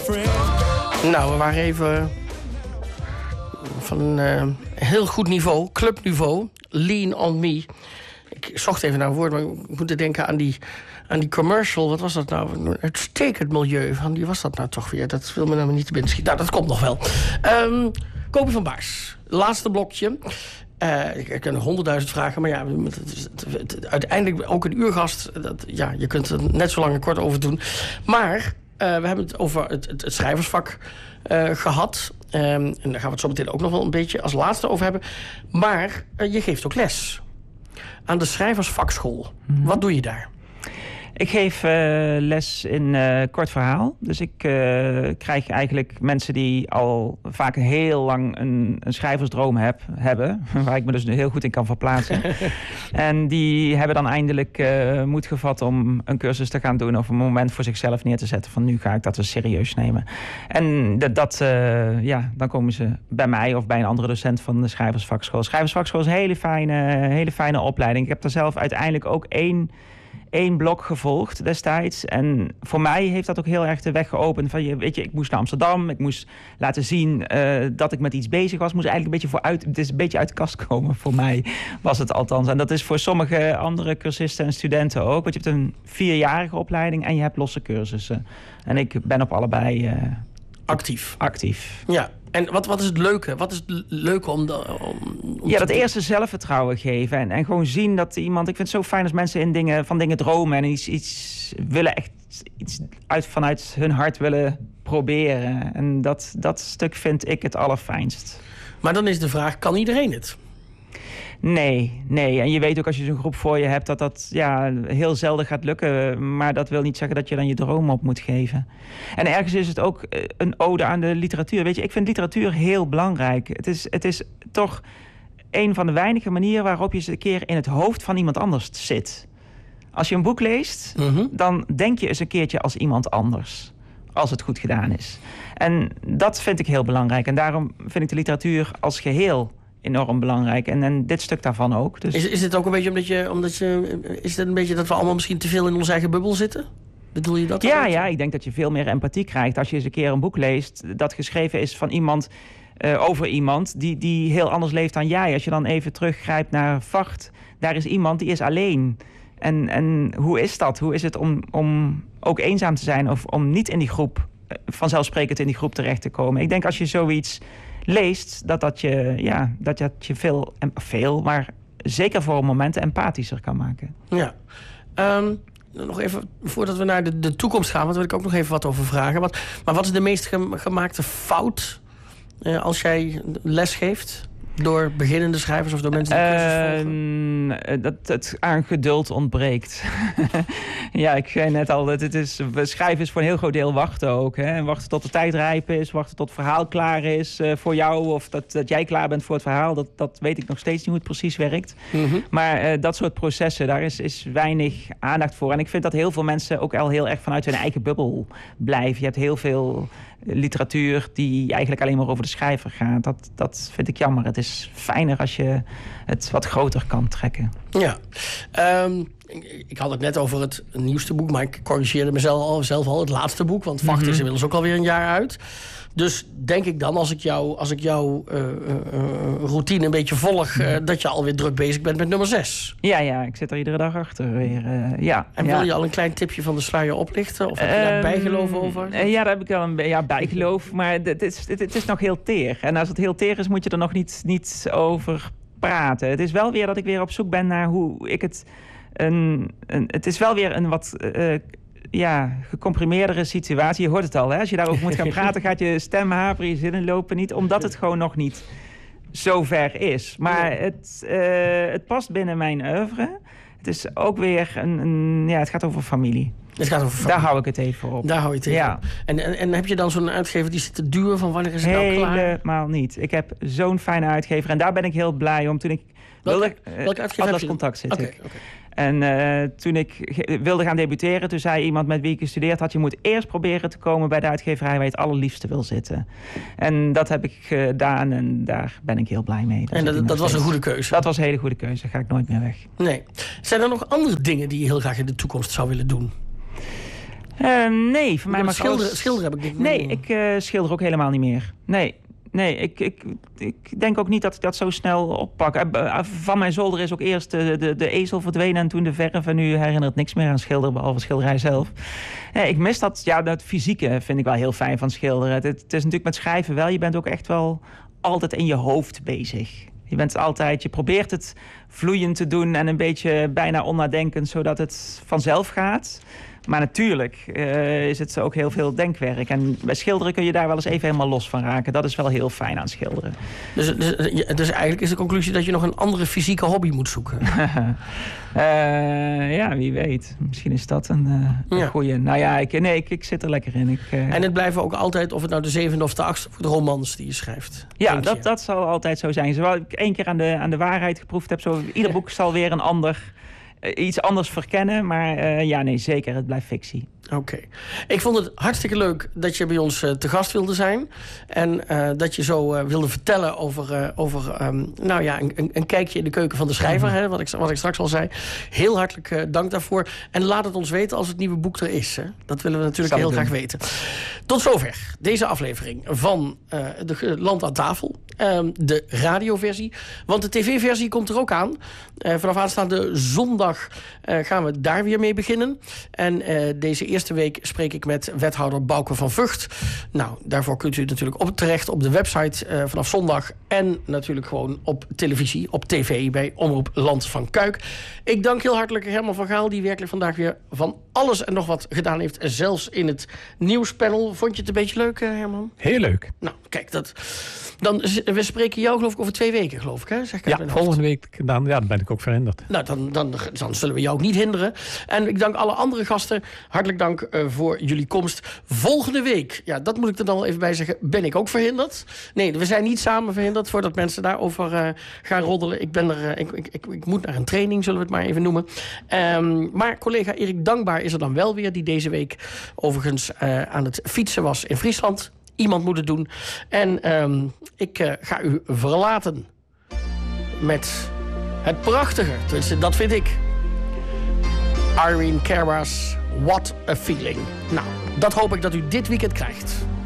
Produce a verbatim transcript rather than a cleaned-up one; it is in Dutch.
Nou, we waren even van een uh, heel goed niveau, clubniveau. Lean on me. Ik zocht even naar een woord, maar ik moet denken aan die, aan die commercial. Wat was dat nou? Een uitstekend milieu. Van wie was dat nou toch weer? Dat wil me nou niet te binnen schieten. Nou, dat komt nog wel. Um, Kobi van Baars, laatste blokje. Uh, ik kan nog honderdduizend vragen, maar ja, het, het, het, uiteindelijk ook een uurgast. Dat, ja, je kunt er net zo lang en kort over doen. Maar uh, we hebben het over het, het, het schrijversvak uh, gehad. Um, en daar gaan we het zo meteen ook nog wel een beetje als laatste over hebben. Maar uh, je geeft ook les aan de schrijversvakschool. Mm-hmm. Wat doe je daar? Ik geef uh, les in uh, kort verhaal. Dus ik uh, krijg eigenlijk mensen die al vaak heel lang een, een schrijversdroom heb, hebben. Waar ik me dus heel goed in kan verplaatsen. En die hebben dan eindelijk uh, moed gevat om een cursus te gaan doen. Of een moment voor zichzelf neer te zetten. Van nu ga ik dat dus serieus nemen. En dat, dat uh, ja, dan komen ze bij mij of bij een andere docent van de schrijversvakschool. Schrijversvakschool is een hele fijne, hele fijne opleiding. Ik heb daar zelf uiteindelijk ook één... één blok gevolgd destijds. En voor mij heeft dat ook heel erg de weg geopend. Van, weet je, ik moest naar Amsterdam. Ik moest laten zien uh, dat ik met iets bezig was. Moest eigenlijk een beetje vooruit. Het is een beetje uit de kast komen. Voor mij was het althans. En dat is voor sommige andere cursisten en studenten ook. Want je hebt een vierjarige opleiding en je hebt losse cursussen. En ik ben op allebei uh, actief. actief. Ja. En wat, wat is het leuke? Wat is het leuke om... De, om, om ja, dat eerste zelfvertrouwen geven. En, en gewoon zien dat iemand... Ik vind het zo fijn als mensen in dingen, van dingen dromen... en iets, iets willen echt iets uit, vanuit hun hart willen proberen. En dat, dat stuk vind ik het allerfijnst. Maar dan is de vraag, kan iedereen het? Nee, nee. En je weet ook als je zo'n groep voor je hebt... dat dat ja, heel zelden gaat lukken. Maar dat wil niet zeggen dat je dan je droom op moet geven. En ergens is het ook een ode aan de literatuur. Weet je, ik vind literatuur heel belangrijk. Het is, het is toch een van de weinige manieren... waarop je eens een keer in het hoofd van iemand anders zit. Als je een boek leest, mm-hmm. dan denk je eens een keertje als iemand anders. Als het goed gedaan is. En dat vind ik heel belangrijk. En daarom vind ik de literatuur als geheel... enorm belangrijk. En, en dit stuk daarvan ook. Dus... Is, is het ook een beetje omdat je, omdat je... Is het een beetje dat we allemaal misschien te veel in onze eigen bubbel zitten? Bedoel je dat? Ja, ja, ik denk dat je veel meer empathie krijgt... als je eens een keer een boek leest... dat geschreven is van iemand... Uh, over iemand die, die heel anders leeft dan jij. Als je dan even teruggrijpt naar Vacht... daar is iemand die is alleen. En, en hoe is dat? Hoe is het om, om ook eenzaam te zijn... of om niet in die groep... vanzelfsprekend in die groep terecht te komen? Ik denk als je zoiets... leest, dat dat je, ja, dat dat je veel, veel, maar zeker voor een moment empathischer kan maken. Ja. Um, nog even, voordat we naar de, de toekomst gaan, want daar wil ik ook nog even wat over vragen. Wat, maar wat is de meest gemaakte fout uh, als jij les geeft? Door beginnende schrijvers of door mensen die cursus volgen? Uh, dat het aan geduld ontbreekt. Ja, ik zei net al, het is, schrijven is voor een heel groot deel wachten ook. Hè? En wachten tot de tijd rijp is, wachten tot het verhaal klaar is uh, voor jou... of dat, dat jij klaar bent voor het verhaal. Dat, dat weet ik nog steeds niet hoe het precies werkt. Mm-hmm. Maar uh, dat soort processen, daar is, is weinig aandacht voor. En ik vind dat heel veel mensen ook al heel erg vanuit hun eigen bubbel blijven. Je hebt heel veel... literatuur die eigenlijk alleen maar over de schrijver gaat. Dat, dat vind ik jammer. Het is fijner als je het wat groter kan trekken. Ja. Um, ik had het net over het nieuwste boek... maar ik corrigeerde mezelf al, zelf al het laatste boek... want Vacht mm-hmm. is inmiddels ook alweer een jaar uit. Dus denk ik dan, als ik, jou, als ik jouw uh, uh, routine een beetje volg... Uh, dat je alweer druk bezig bent met nummer zes. Ja, ja, ik zit er iedere dag achter weer. Uh, ja, en ja. wil je al een klein tipje van de sluier oplichten? Of heb je daar um, bijgeloof over? Uh, ja, daar heb ik wel een ja, bijgeloof. Maar het is, het, het is nog heel teer. En als het heel teer is, moet je er nog niet, niet over praten. Het is wel weer dat ik weer op zoek ben naar hoe ik het... Een, een, het is wel weer een wat... Uh, ja, gecomprimeerdere situatie. Je hoort het al, hè? Als je daarover moet gaan praten... gaat je stem haperen, je zinnen lopen niet... omdat het gewoon nog niet zo ver is. Maar het, uh, het past binnen mijn oeuvre. Het is ook weer een... een ja, het gaat over familie. Het gaat over familie. Daar hou ik het even op. Daar hou je het even ja. op. En, en, en heb je dan zo'n uitgever die zit te duwen... van wanneer is het nou klaar? Helemaal niet. Ik heb zo'n fijne uitgever. En daar ben ik heel blij om. Toen ik welke, wilde, uh, welke uitgever Atlas Contact zit okay, ik. Okay. En uh, toen ik ge- wilde gaan debuteren, toen zei iemand met wie ik gestudeerd had... je moet eerst proberen te komen bij de uitgeverij waar je het allerliefste wil zitten. En dat heb ik gedaan en daar ben ik heel blij mee. Daar en dat, dat was een goede keuze? Dat was een hele goede keuze, daar ga ik nooit meer weg. Nee. Zijn er nog andere dingen die je heel graag in de toekomst zou willen doen? Uh, nee, voor mij mag schilderen, alles... schilderen heb ik niet. Nee, ik uh, schilder ook helemaal niet meer. Nee, nee ik, ik, ik denk ook niet dat ik dat zo snel oppak. Uh, van mijn zolder is ook eerst de, de, de ezel verdwenen en toen de verf. En nu herinnert niks meer aan schilderen, behalve schilderij zelf. Uh, ik mis dat, ja, dat fysieke vind ik wel heel fijn van schilderen. Het, het is natuurlijk met schrijven wel, je bent ook echt wel altijd in je hoofd bezig. Je bent altijd, je probeert het vloeiend te doen en een beetje bijna onnadenkend, zodat het vanzelf gaat. Maar natuurlijk uh, is het ook heel veel denkwerk. En bij schilderen kun je daar wel eens even helemaal los van raken. Dat is wel heel fijn aan schilderen. Dus, dus, dus eigenlijk is de conclusie dat je nog een andere fysieke hobby moet zoeken? uh, ja, wie weet. Misschien is dat een, uh, een ja. goeie. Nou ja, ik, nee, ik, ik zit er lekker in. Ik, uh... En het blijven ook altijd, of het nou de zevende of de achtste de romans die je schrijft? Ja, dat, dat zal altijd zo zijn. Zowel ik één keer aan de, aan de waarheid geproefd heb, zo ieder boek zal weer een ander... iets anders verkennen, maar uh, ja, nee, zeker, het blijft fictie. Oké. Okay. Ik vond het hartstikke leuk dat je bij ons uh, te gast wilde zijn. En uh, dat je zo uh, wilde vertellen over, uh, over um, nou ja, een, een kijkje in de keuken van de schrijver. Mm-hmm. Hè, wat, ik, wat ik straks al zei. Heel hartelijk uh, dank daarvoor. En laat het ons weten als het nieuwe boek er is. Hè. Dat willen we natuurlijk heel doen. graag weten. Tot zover deze aflevering van uh, de Land aan tafel. Uh, de radioversie. Want de tv-versie komt er ook aan. Uh, vanaf aanstaande zondag uh, gaan we daar weer mee beginnen. En uh, deze eerste week spreek ik met wethouder Bouke van Vught. Nou, daarvoor kunt u natuurlijk op terecht op de website uh, vanaf zondag. En natuurlijk gewoon op televisie, op tv bij Omroep Land van Kuik. Ik dank heel hartelijk Herman van Gaal, die werkelijk vandaag weer van alles en nog wat gedaan heeft. Zelfs in het nieuwspanel. Vond je het een beetje leuk, Herman? Heel leuk. Nou, kijk, dat... Dan, we spreken jou geloof ik over twee weken, geloof ik. Hè? Zeg ik ja, volgende week dan, ja, dan ben ik ook verhinderd. Nou, dan, dan, dan zullen we jou ook niet hinderen. En ik dank alle andere gasten. Hartelijk dank uh, voor jullie komst. Volgende week, ja, dat moet ik er dan even bij zeggen, ben ik ook verhinderd. Nee, we zijn niet samen verhinderd voordat mensen daarover uh, gaan roddelen. Ik, ben er, uh, ik, ik, ik, ik moet naar een training, zullen we het maar even noemen. Um, maar collega Erik Dankbaar is er dan wel weer, die deze week overigens uh, aan het fietsen was in Friesland. Iemand moet het doen. En um, ik uh, ga u verlaten met het prachtige, tenminste dat vind ik, Irene Cara's What a Feeling. Nou, dat hoop ik dat u dit weekend krijgt.